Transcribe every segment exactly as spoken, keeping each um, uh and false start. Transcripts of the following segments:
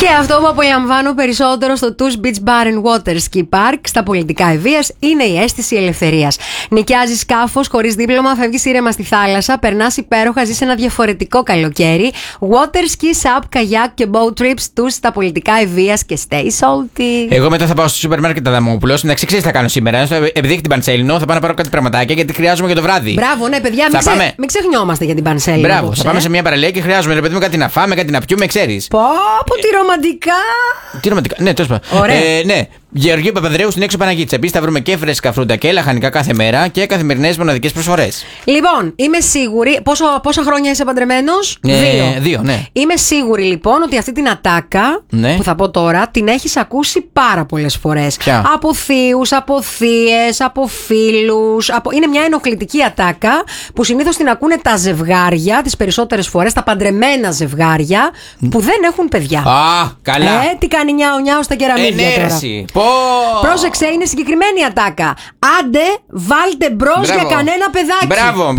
Και αυτό που απολαμβάνω περισσότερο στο Toush Beach Bar and Water Ski Park στα πολιτικά ευείας είναι η αίσθηση ελευθερίας. Νοικιάζεις σκάφος χωρίς δίπλωμα, φεύγεις ήρεμα στη θάλασσα, περνάς υπέροχα, ζεις ένα διαφορετικό καλοκαίρι. Water ski, sub, καγιάκ και boat trips τους στα πολιτικά ευείας και stay salty. Εγώ μετά θα πάω στο σούπερ μάρκετ Αδαμόπουλος. Εντάξει, ξέρεις τι θα κάνω σήμερα. Επειδή έχει την Πανσέλινο, θα πάω να πάρω κάτι πραγματάκια γιατί χρειάζομαι για το βράδυ. Μπράβο, ναι, παιδιά, μην, ξε... μην ξεχνιόμαστε για την Πανσέλινο. Μπράβο, απόψε, θα πάμε ε? σε μια παραλία και χρειάζομαι ρε παιδί μου κάτι να φάμε, κάτι να πιούμε, ξέρεις. Πω, πω, τι ρομαντικά. Τι ρομαντικά, ναι, τέλος πάντων. Ε, ναι. Γεωργίου Παπανδρέου στην έξω Παναγίτσα. Επίσης θα βρούμε και φρέσκα φρούτα και λαχανικά κάθε μέρα και καθημερινές μοναδικές προσφορές. Λοιπόν, είμαι σίγουρη. Πόσο, πόσα χρόνια είσαι παντρεμένος? Ε, δύο. δύο, ναι. Είμαι σίγουρη λοιπόν ότι αυτή την ατάκα ναι. που θα πω τώρα την έχεις ακούσει πάρα πολλές φορές. Ποια? Από θείους, από θείες, από φίλους. Από... Είναι μια ενοχλητική ατάκα που συνήθως την ακούνε τα ζευγάρια τις περισσότερες φορές, τα παντρεμένα ζευγάρια που δεν έχουν παιδιά. Α, καλά. Ε, τι κάνει νιάου νιάου στα κεραμίδια ε, ναι, τώρα. Πω. Πρόσεξε, είναι συγκεκριμένη ατάκα. Άντε, βάλτε μπρος για κανένα παιδάκι. Μπράβο.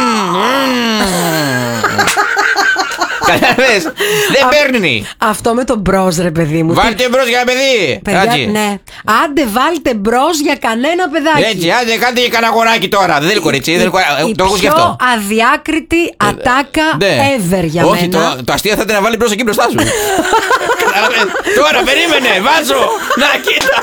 Κατάλαβες, δεν παίρνει. Αυτό με τον μπρος, ρε παιδί μου. Βάλτε μπρος για παιδί. Παιδιά, ναι. Άντε, βάλτε μπρος για κανένα παιδάκι. Έτσι, άντε, κάντε και κανένα αγοράκι τώρα. Δεν θέλει κορίτσι. Η, η το έχω σκεφτεί. Η πιο αδιάκριτη ατάκα ναι. ever για όχι, μένα. Όχι, το, το αστείο θα ήταν να βάλει μπρος εκεί μπροστά σου. Τώρα, περίμενε, βάζω. Να, κοίτα.